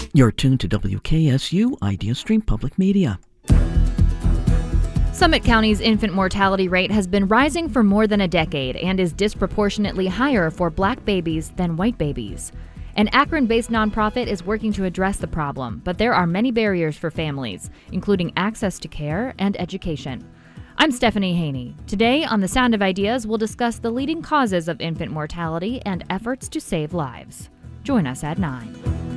You're tuned to WKSU Idea Stream Public Media. Summit County's infant mortality rate has been rising for more than a decade and is disproportionately higher for black babies than white babies. An Akron-based nonprofit is working to address the problem, but there are many barriers for families, including access to care and education. I'm Stephanie Haney. Today on The Sound of Ideas, we'll discuss the leading causes of infant mortality and efforts to save lives. Join us at 9.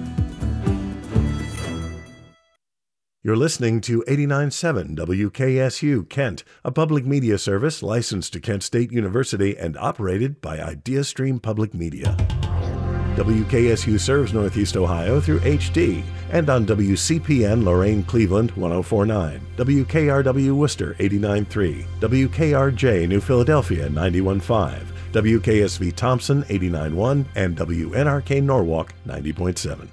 You're listening to 89.7 WKSU Kent, a public media service licensed to Kent State University and operated by IdeaStream Public Media. WKSU serves Northeast Ohio through HD and on WCPN Lorain Cleveland 104.9, WKRW Worcester 89.3, WKRJ New Philadelphia 91.5, WKSV Thompson 89.1, and WNRK Norwalk 90.7.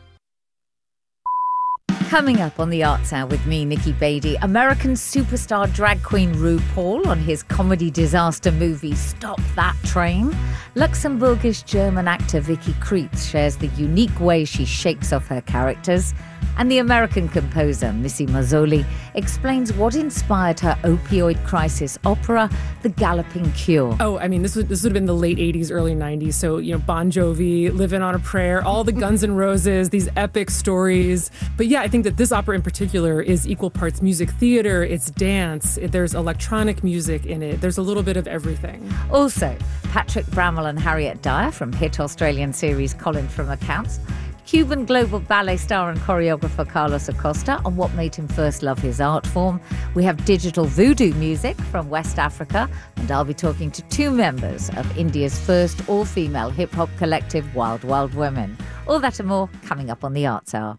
Coming up on the Arts Hour with me, Nikki Beatty, American superstar drag queen RuPaul on his comedy disaster movie Stop That Train. Luxembourgish German actor Vicky Krieps shares the unique way she shakes off her characters. And the American composer Missy Mazzoli explains what inspired her opioid crisis opera, The Galloping Cure. Oh, I mean, this would have been the late 80s, early 90s. So, Bon Jovi, Living on a Prayer, all the Guns N' Roses, these epic stories. But yeah, I think that this opera in particular is equal parts music theater, it's dance, there's electronic music in it, there's a little bit of everything. Also, Patrick Bramwell and Harriet Dyer from hit Australian series Colin from Accounts, Cuban global ballet star and choreographer Carlos Acosta on what made him first love his art form. We have digital voodoo music from West Africa, and I'll be talking to two members of India's first all-female hip-hop collective, Wild Wild Women. All that and more coming up on the Arts Hour.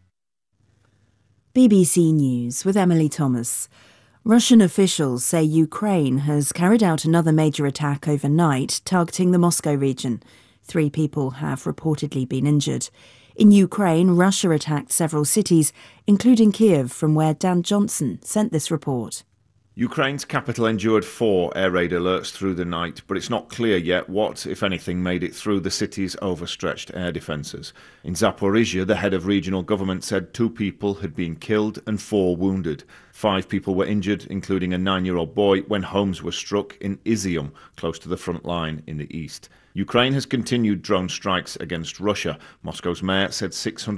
BBC News with Emily Thomas. Russian officials say Ukraine has carried out another major attack overnight, targeting the Moscow region. 3 people have reportedly been injured. In Ukraine, Russia attacked several cities, including Kiev, from where Dan Johnson sent this report. Ukraine's capital endured 4 air raid alerts through the night, but it's not clear yet what, if anything, made it through the city's overstretched air defences. In Zaporizhia, the head of regional government said 2 people had been killed and 4 wounded. 5 people were injured, including a 9-year-old boy, when homes were struck in Izium, close to the front line in the east. Ukraine has continued drone strikes against Russia. Moscow's mayor said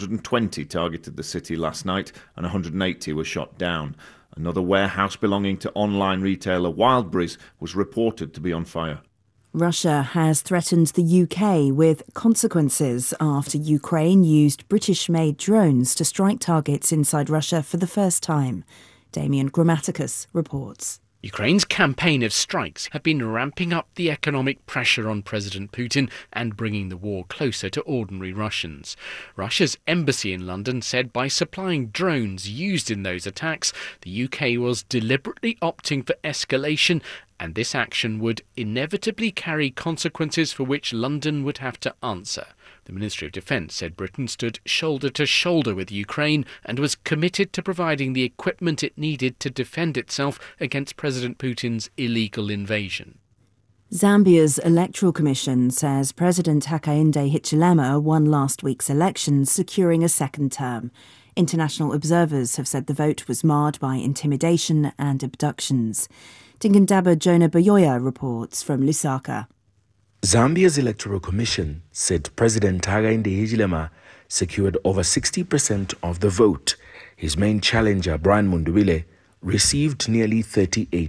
620 targeted the city last night and 180 were shot down. Another warehouse belonging to online retailer Wildberries was reported to be on fire. Russia has threatened the UK with consequences after Ukraine used British-made drones to strike targets inside Russia for the first time. Damian Grammaticus reports. Ukraine's campaign of strikes have been ramping up the economic pressure on President Putin and bringing the war closer to ordinary Russians. Russia's embassy in London said by supplying drones used in those attacks, the UK was deliberately opting for escalation, and this action would inevitably carry consequences for which London would have to answer. The Ministry of Defence said Britain stood shoulder to shoulder with Ukraine and was committed to providing the equipment it needed to defend itself against President Putin's illegal invasion. Zambia's Electoral Commission says President Hakainde Hichilema won last week's elections, securing a second term. International observers have said the vote was marred by intimidation and abductions. Dingandaba Jonah Bayoya reports from Lusaka. Zambia's Electoral Commission said President Hakainde Hichilema secured over 60% of the vote. His main challenger, Brian Mundubile, received nearly 38%.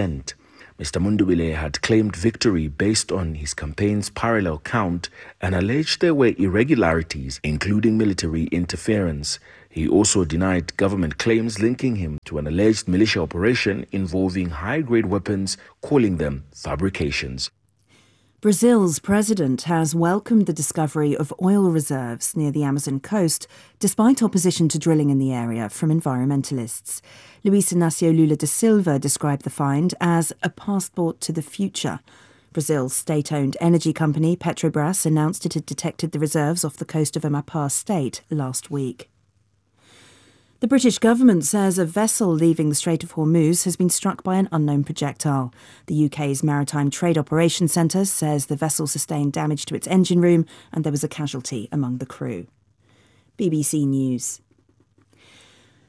Mr. Mundubile had claimed victory based on his campaign's parallel count and alleged there were irregularities, including military interference. He also denied government claims linking him to an alleged militia operation involving high-grade weapons, calling them fabrications. Brazil's president has welcomed the discovery of oil reserves near the Amazon coast, despite opposition to drilling in the area from environmentalists. Luiz Inácio Lula da Silva described the find as a passport to the future. Brazil's state-owned energy company Petrobras announced it had detected the reserves off the coast of Amapá state last week. The British government says a vessel leaving the Strait of Hormuz has been struck by an unknown projectile. The UK's Maritime Trade Operations Centre says the vessel sustained damage to its engine room and there was a casualty among the crew. BBC News.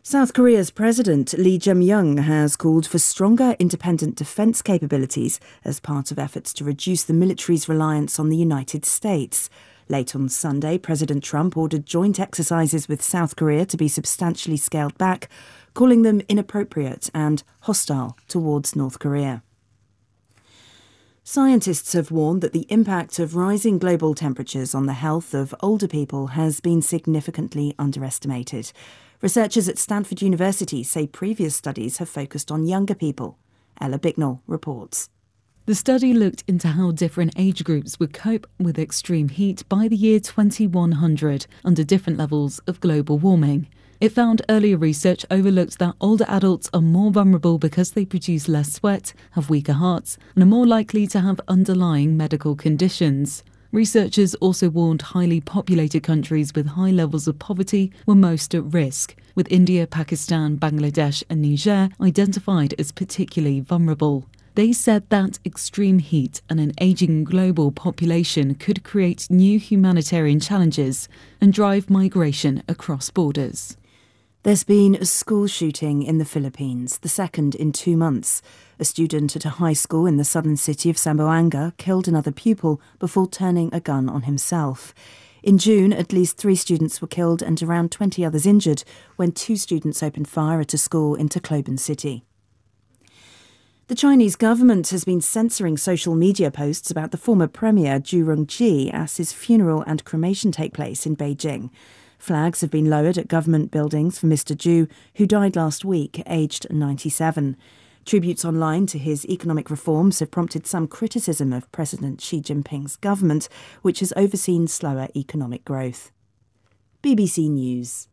South Korea's President Lee Jae-myung has called for stronger independent defence capabilities as part of efforts to reduce the military's reliance on the United States. Late on Sunday, President Trump ordered joint exercises with South Korea to be substantially scaled back, calling them inappropriate and hostile towards North Korea. Scientists have warned that the impact of rising global temperatures on the health of older people has been significantly underestimated. Researchers at Stanford University say previous studies have focused on younger people. Ella Bicknell reports. The study looked into how different age groups would cope with extreme heat by the year 2100 under different levels of global warming. It found earlier research overlooked that older adults are more vulnerable because they produce less sweat, have weaker hearts, and are more likely to have underlying medical conditions. Researchers also warned highly populated countries with high levels of poverty were most at risk, with India, Pakistan, Bangladesh and Niger identified as particularly vulnerable. They said that extreme heat and an ageing global population could create new humanitarian challenges and drive migration across borders. There's been a school shooting in the Philippines, the second in 2 months. A student at a high school in the southern city of Zamboanga killed another pupil before turning a gun on himself. In June, at least 3 students were killed and around 20 others injured when 2 students opened fire at a school in Tacloban City. The Chinese government has been censoring social media posts about the former premier Zhu Rongji as his funeral and cremation take place in Beijing. Flags have been lowered at government buildings for Mr. Zhu, who died last week, aged 97. Tributes online to his economic reforms have prompted some criticism of President Xi Jinping's government, which has overseen slower economic growth. BBC News.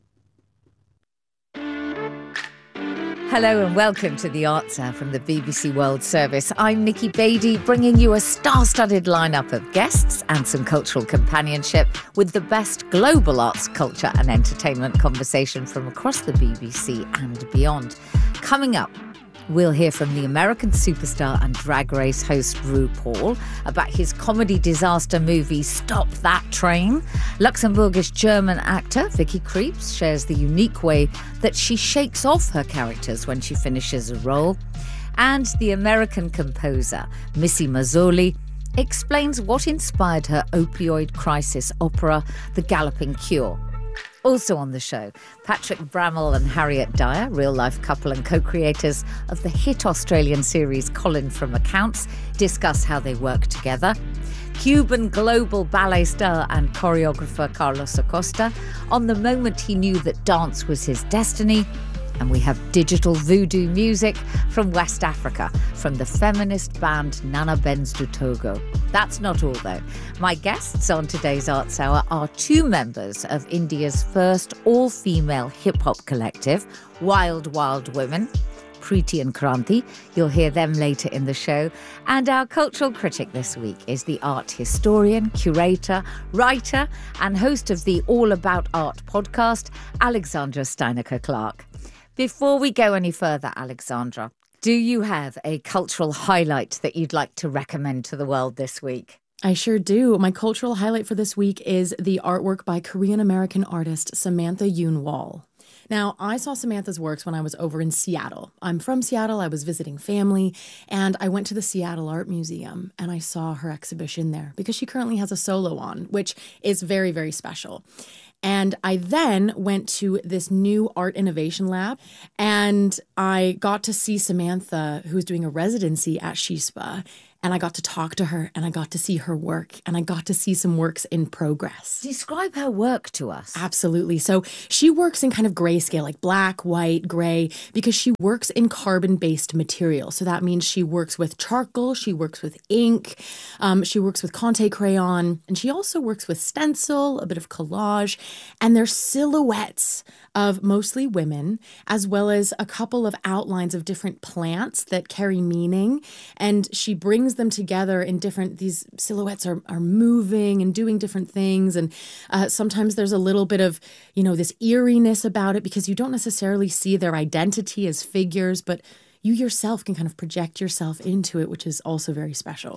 Hello and welcome to the Arts Hour from the BBC World Service. I'm Nikki Beattie, bringing you a star-studded lineup of guests and some cultural companionship with the best global arts, culture and entertainment conversation from across the BBC and beyond. Coming up, we'll hear from the American superstar and Drag Race host RuPaul about his comedy disaster movie Stop That Train. Luxembourgish German actor Vicky Krieps shares the unique way that she shakes off her characters when she finishes a role. And the American composer Missy Mazzoli explains what inspired her opioid crisis opera The Galloping Cure. Also on the show, Patrick Bramall and Harriet Dyer, real-life couple and co-creators of the hit Australian series Colin from Accounts, discuss how they work together. Cuban global ballet star and choreographer Carlos Acosta on the moment he knew that dance was his destiny. And we have digital voodoo music from West Africa, from the feminist band Nana Benz do Togo. That's not all, though. My guests on today's Arts Hour are 2 members of India's first all-female hip-hop collective, Wild Wild Women, Preeti and Kranti. You'll hear them later in the show. And our cultural critic this week is the art historian, curator, writer, and host of the All About Art podcast, Alexandra Steinecker-Clark. Before we go any further, Alexandra, do you have a cultural highlight that you'd like to recommend to the world this week? I sure do. My cultural highlight for this week is the artwork by Korean-American artist Samantha Yoon Wall. Now, I saw Samantha's works when I was over in Seattle. I'm from Seattle. I was visiting family, and I went to the Seattle Art Museum, and I saw her exhibition there because she currently has a solo on, which is very, very special. And I then went to this new art innovation lab, and I got to see Samantha, who was doing a residency at SHISPA. And I got to talk to her, and I got to see her work, and I got to see some works in progress. Describe her work to us. Absolutely. So she works in kind of grayscale, like black, white, gray, because she works in carbon-based material. So that means she works with charcoal, she works with ink, she works with Conte crayon, and she also works with stencil, a bit of collage, and they're silhouettes of mostly women, as well as a couple of outlines of different plants that carry meaning. And she brings them together in different, these silhouettes are moving and doing different things. And sometimes there's a little bit of, this eeriness about it because you don't necessarily see their identity as figures, but you yourself can kind of project yourself into it, which is also very special.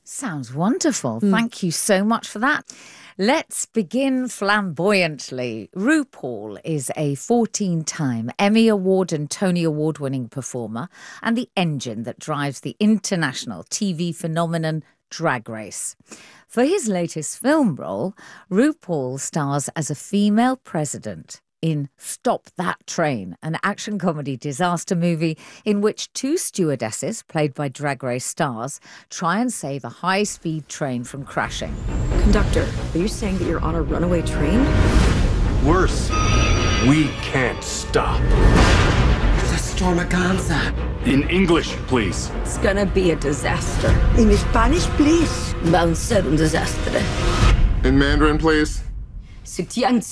Sounds wonderful. Thank you so much for that. Let's begin flamboyantly. RuPaul is a 14-time Emmy Award and Tony Award winning performer and the engine that drives the international TV phenomenon Drag Race. For his latest film role, RuPaul stars as a female president in Stop That Train, an action comedy disaster movie in which two stewardesses, played by Drag Race stars, try and save a high-speed train from crashing. Conductor, are you saying that you're on a runaway train? Worse, we can't stop. It's a Stormaganza. In English, please. It's gonna be a disaster. In Spanish, please. Va a ser un desastre. In Mandarin, please. There's no need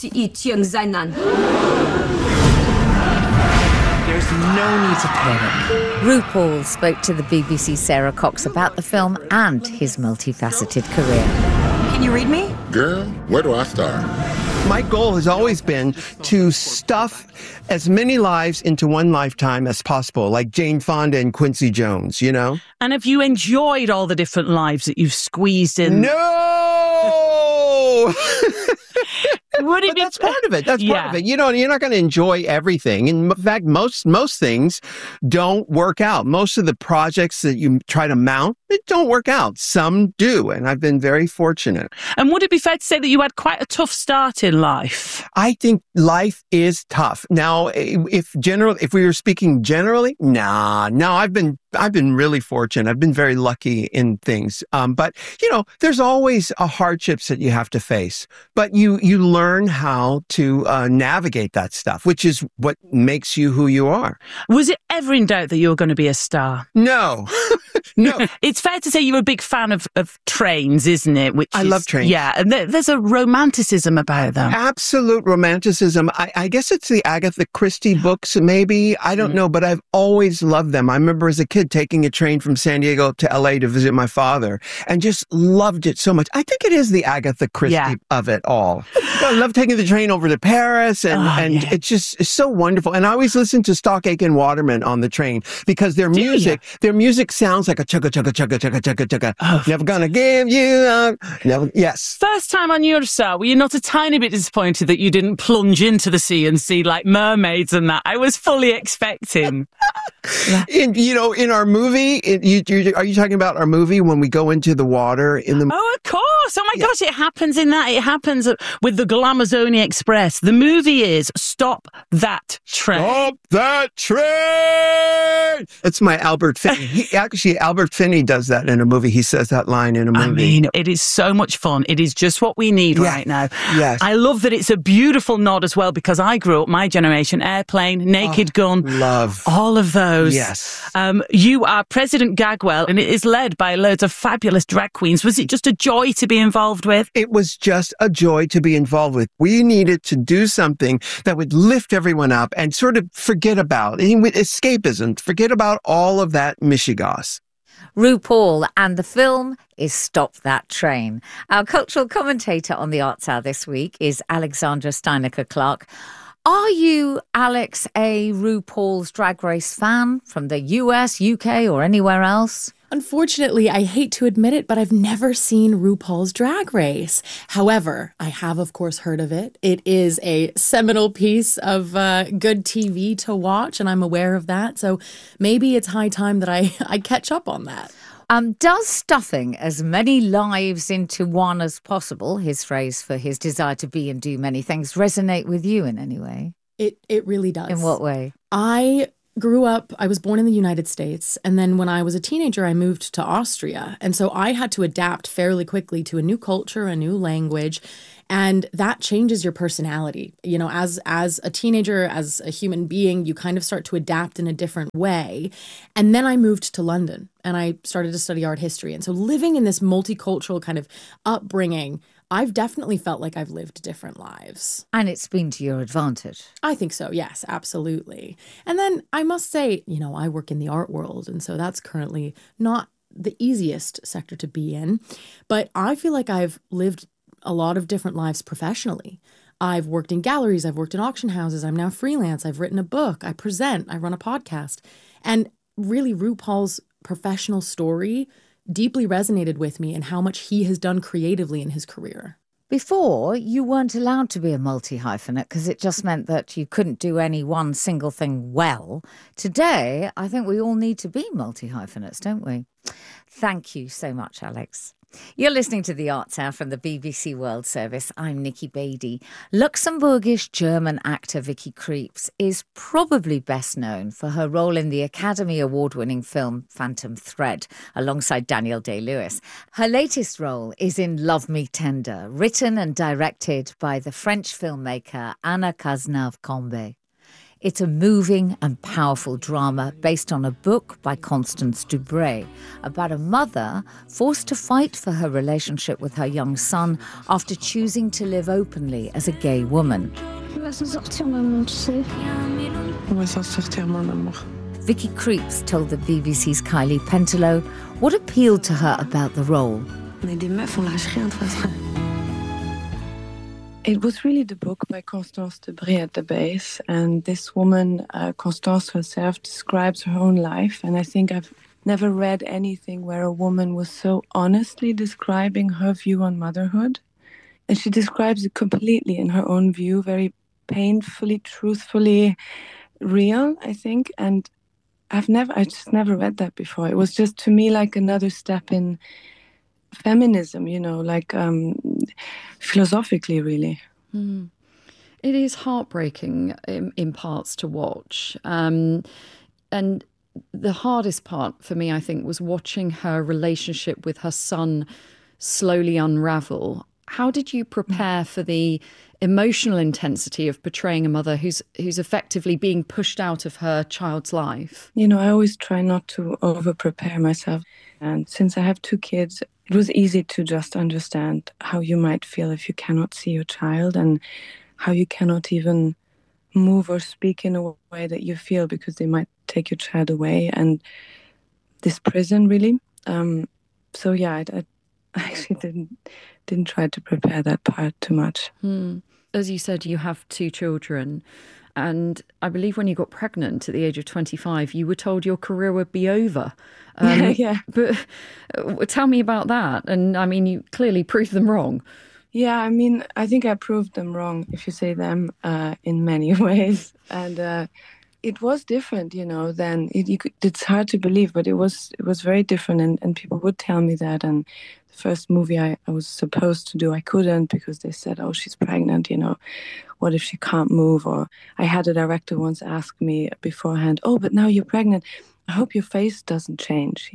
to panic. RuPaul spoke to the BBC Sarah Cox about the film and his multifaceted career. Can you read me? Girl, where do I start? My goal has always been to stuff as many lives into one lifetime as possible, like Jane Fonda and Quincy Jones, you know? And have you enjoyed all the different lives that you've squeezed in? No! Would it be that's part of it. That's part of it. You know, you're not going to enjoy everything. In fact, most things don't work out. Most of the projects that you try to mount, it don't work out. Some do, and I've been very fortunate. And would it be fair to say that you had quite a tough start in life? I think life is tough. Now, if we were speaking generally, no, I've been really fortunate. I've been very lucky in things. But you know, there's always hardships that you have to face. But you learn how to navigate that stuff, which is what makes you who you are. Was it ever in doubt that you were going to be a star? No. No. It's fair to say you're a big fan of trains, isn't it? I love trains. Yeah, and there's a romanticism about them. Absolute romanticism. I guess it's the Agatha Christie books, maybe. I don't know, but I've always loved them. I remember as a kid taking a train from San Diego to LA to visit my father and just loved it so much. I think it is the Agatha Christie of it all. I love taking the train over to Paris and it's so wonderful. And I always listen to Stock Aitken Waterman on the train because their music sounds like a chugga chugga chugga chugga chugga chugga. Oh. Never gonna give you up. Never. Yes. First time on your show, were you not a tiny bit disappointed that you didn't plunge into the sea and see like mermaids and that? I was fully expecting. In our movie, are you talking about our movie when we go into the water in the? Oh, of course! Oh my gosh, it happens in that. It happens with the Glamazonian Express. The movie is Stop That Train. Stop that train! It's my Albert Finney. Albert Finney does that in a movie. He says that line in a movie. I mean, it is so much fun. It is just what we need right now. Yes. I love that it's a beautiful nod as well because I grew up, my generation, Airplane, Naked Gun. Love. All of those. Yes. You are President Gagwell and it is led by loads of fabulous drag queens. Was it just a joy to be involved with? It was just a joy to be involved with. We needed to do something that would lift everyone up and sort of forget about escapism, forget about all of that mishigas. RuPaul, and the film is Stop That Train. Our cultural commentator on the Arts Hour this week is Alexandra Steinecker-Clark. Are you, Alex, a RuPaul's Drag Race fan from the US, UK, or anywhere else? Unfortunately, I hate to admit it, but I've never seen RuPaul's Drag Race. However, I have, of course, heard of it. It is a seminal piece of good TV to watch, and I'm aware of that. So maybe it's high time that I catch up on that. Does stuffing as many lives into one as possible, his phrase for his desire to be and do many things, resonate with you in any way? It really does. In what way? I was born in the United States, and then when I was a teenager, I moved to Austria. And so I had to adapt fairly quickly to a new culture, a new language, and that changes your personality. You know, as a teenager, as a human being, you kind of start to adapt in a different way. And then I moved to London, and I started to study art history. And so living in this multicultural kind of upbringing, I've definitely felt like I've lived different lives. And it's been to your advantage. I think so, yes, absolutely. And then I must say, you know, I work in the art world, and so that's currently not the easiest sector to be in. But I feel like I've lived a lot of different lives professionally. I've worked in galleries, I've worked in auction houses, I'm now freelance, I've written a book, I present, I run a podcast. And really, RuPaul's professional story deeply resonated with me and how much he has done creatively in his career. Before, you weren't allowed to be a multi-hyphenate because it just meant that you couldn't do any one single thing well. Today, I think we all need to be multi-hyphenates, don't we? Thank you so much, Alex. You're listening to The Arts Hour from the BBC World Service. I'm Nikki Beattie. Luxembourgish German actor Vicky Krieps is probably best known for her role in the Academy Award-winning film Phantom Thread alongside Daniel Day-Lewis. Her latest role is in Love Me Tender, written and directed by the French filmmaker Anna Cazenave-Combe. It's a moving and powerful drama based on a book by Constance Dubray about a mother forced to fight for her relationship with her young son after choosing to live openly as a gay woman. Vicky Krieps told the BBC's Kylie Pentelow what appealed to her about the role. It was really the book by Constance Dubray at the base, and this woman, Constance herself, describes her own life, and I think I've never read anything where a woman was so honestly describing her view on motherhood, and she describes it completely in her own view, very painfully, truthfully real, I think, and I just never read that before. It was just, to me, like another step in feminism, like philosophically, really. It is heartbreaking in parts to watch. And the hardest part for me, I think, was watching her relationship with her son slowly unravel. How did you prepare for the emotional intensity of portraying a mother who's effectively being pushed out of her child's life? I always try not to over-prepare myself. And since I have 2 kids, it was easy to just understand how you might feel if you cannot see your child and how you cannot even move or speak in a way that you feel because they might take your child away. And this prison, really. So yeah, I actually didn't try to prepare that part too much. As you said, you have 2 children. And I believe when you got pregnant at the age of 25, you were told your career would be over. Yeah. But tell me about that. And I mean, you clearly proved them wrong. Yeah, I think I proved them wrong, if you say them, in many ways. And it was different, then. It's hard to believe, but it was very different. And people would tell me that. And the first movie I was supposed to do, I couldn't because they said, oh, she's pregnant, what if she can't move? Or I had a director once ask me beforehand, oh, but now you're pregnant. I hope your face doesn't change,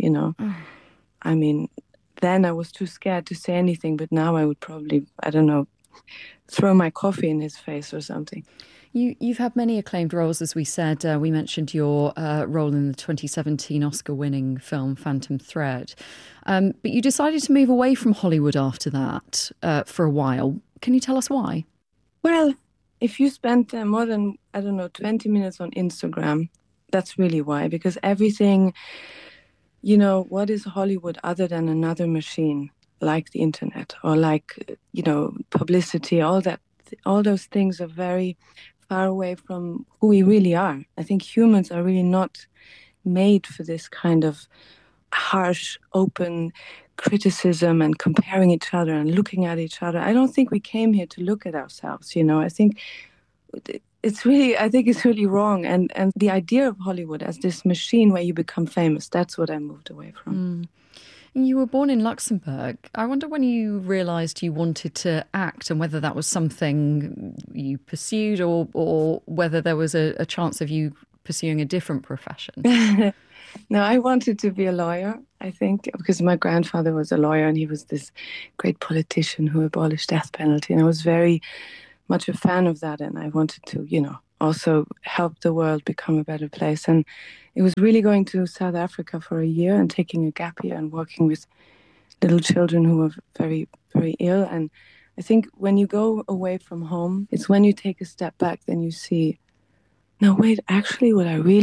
Then I was too scared to say anything, but now I would probably, throw my coffee in his face or something. You've had many acclaimed roles, as we said. We mentioned your role in the 2017 Oscar-winning film Phantom Thread. But you decided to move away from Hollywood after that for a while. Can you tell us why? Well, if you spend more than, 20 minutes on Instagram, that's really why. Because everything, what is Hollywood other than another machine like the internet or like, publicity, all those things are very far away from who we really are. I think humans are really not made for this kind of harsh, open criticism and comparing each other and looking at each other. I don't think we came here to look at ourselves, I think it's really wrong. And the idea of Hollywood as this machine where you become famous, that's what I moved away from. You were born in Luxembourg. I wonder when you realised you wanted to act and whether that was something you pursued or whether there was a chance of you pursuing a different profession. No, I wanted to be a lawyer, I think, because my grandfather was a lawyer and he was this great politician who abolished death penalty. And I was very much a fan of that. And I wanted to, also help the world become a better place. And it was really going to South Africa for a year and taking a gap year and working with little children who were very, very ill. And I think when you go away from home, it's when you take a step back, then you see, no, wait, actually what I really